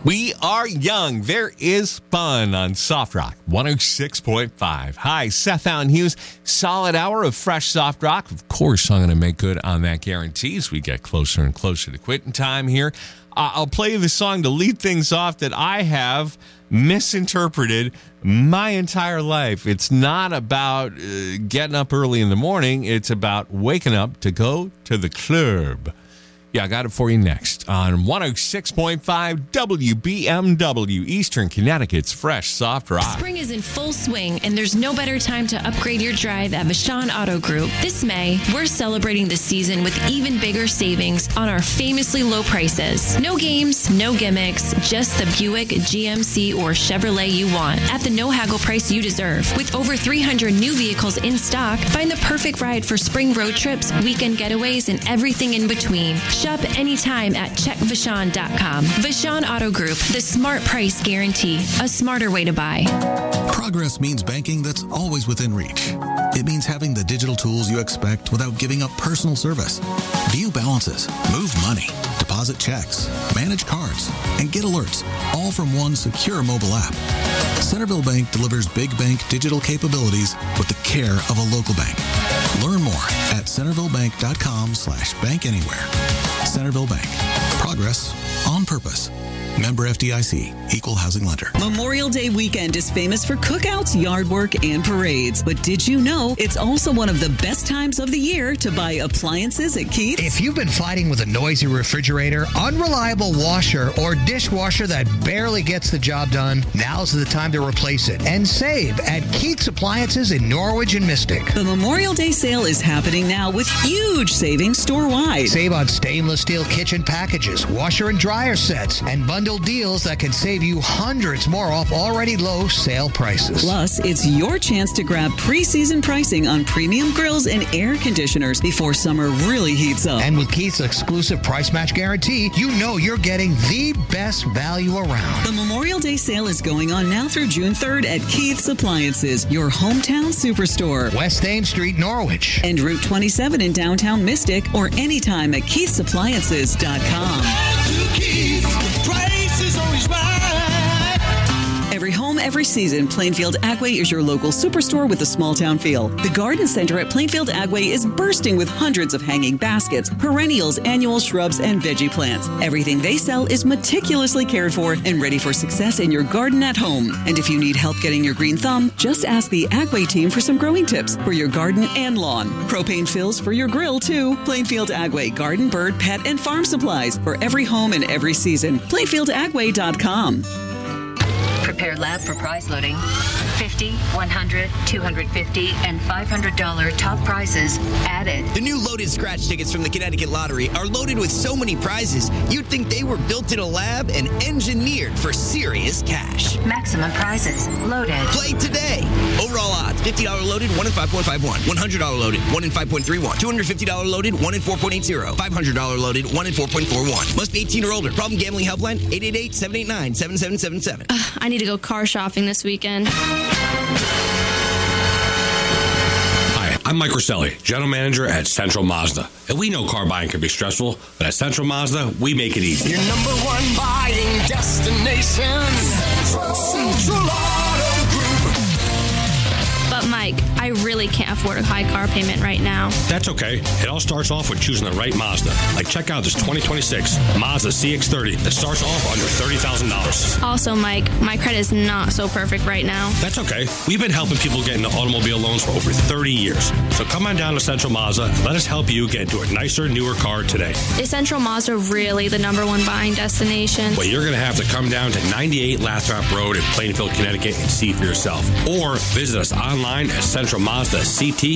We are young. There is fun on Soft Rock 106.5. Hi, Seth Allen Hughes. Solid hour of fresh Soft Rock. Of course, I'm going to make good on that guarantee as we get closer and closer to quitting time here. I'll play the song to lead things off that I have misinterpreted my entire life. It's not about getting up early in the morning. It's about waking up to go to the club. Yeah, I got it for you next on 106.5 WBMW, Eastern Connecticut's fresh soft rock. Spring is in full swing, and there's no better time to upgrade your drive at Vachon Auto Group. This May, we're celebrating the season with even bigger savings on our famously low prices. No games, no gimmicks, just the Buick, GMC, or Chevrolet you want at the no-haggle price you deserve. With over 300 new vehicles in stock, find the perfect ride for spring road trips, weekend getaways, and everything in between. Shop anytime at checkvachon.com. Vachon Auto Group, the smart price guarantee, a smarter way to buy. Progress means banking that's always within reach. It means having the digital tools you expect without giving up personal service. View balances, move money, deposit checks, manage cards, and get alerts, all from one secure mobile app. Centerville Bank delivers big bank digital capabilities with the care of a local bank. Learn more at centervillebank.com/bankanywhere. Centerville Bank. Progress on purpose. Member FDIC, Equal Housing Lender. Memorial Day weekend is famous for cookouts, yard work, and parades. But did you know it's also one of the best times of the year to buy appliances at Keith's? If you've been fighting with a noisy refrigerator, unreliable washer, or dishwasher that barely gets the job done, now's the time to replace it and save at Keith's Appliances in Norwich and Mystic. The Memorial Day sale is happening now with huge savings store-wide. Save on stainless steel kitchen packages, washer and dryer sets, and bundle deals that can save you hundreds more off already low sale prices. Plus, it's your chance to grab pre-season pricing on premium grills and air conditioners before summer really heats up. And with Keith's exclusive price match guarantee, you know you're getting the best value around. The Memorial Day sale is going on now through June 3rd at Keith's Appliances, your hometown superstore. West Ames Street, Norwich. And Route 27 in downtown Mystic, or anytime at Keith'sAppliances.com. Every home, every season, Plainfield Agway is your local superstore with a small-town feel. The garden center at Plainfield Agway is bursting with hundreds of hanging baskets, perennials, annual shrubs, and veggie plants. Everything they sell is meticulously cared for and ready for success in your garden at home. And if you need help getting your green thumb, just ask the Agway team for some growing tips for your garden and lawn. Propane fills for your grill, too. Plainfield Agway, garden, bird, pet, and farm supplies for every home and every season. PlainfieldAgway.com. Prepare Lab for prize loading. $50, $100, $250, and $500 top prizes added. The new loaded scratch tickets from the Connecticut Lottery are loaded with so many prizes, you'd think they were built in a lab and engineered for serious cash. Maximum prizes loaded. Play today. Overall odds, $50 loaded, 1 in 5.51. $100 loaded, 1 in 5.31. $250 loaded, 1 in 4.80. $500 loaded, 1 in 4.41. Must be 18 or older. Problem gambling helpline, 888-789-7777. I need to go car shopping this weekend. Hi, I'm Mike Rosselli, General Manager at Central Mazda. And we know car buying can be stressful, but at Central Mazda, we make it easy. Your number one buying destination, Central Auto Group. But Mike, I really can't afford a high car payment right now. That's okay. It all starts off with choosing the right Mazda. Like check out this 2026 Mazda CX-30 that starts off under $30,000. Also, Mike, my credit is not so perfect right now. That's okay. We've been helping people get into automobile loans for over 30 years. So come on down to Central Mazda and let us help you get into a nicer, newer car today. Is Central Mazda really the number one buying destination? Well, you're going to have to come down to 98 Lathrop Road in Plainfield, Connecticut and see for yourself. Or visit us online at Central Mazda CT